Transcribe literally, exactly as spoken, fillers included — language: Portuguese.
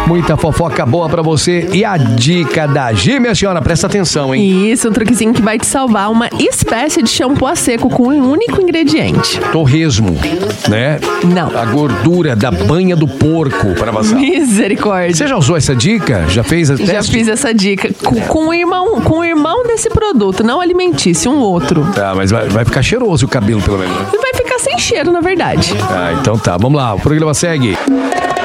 Muita fofoca boa pra você. E a dica da Gi, minha senhora, presta atenção, hein? Isso, um truquezinho que vai te salvar. Uma espécie de shampoo a seco com um único ingrediente. Torresmo, né? Não. A gordura da banha do porco pra passar. Misericórdia. Você já usou essa dica? Já fez a teste? Já fiz essa dica. Com, com, o irmão, com o irmão desse produto, não alimentício, um outro. Tá, mas vai, vai ficar cheiroso o cabelo, pelo menos. E vai ficar sem cheiro, na verdade. Ah, então tá. Vamos lá, o programa segue.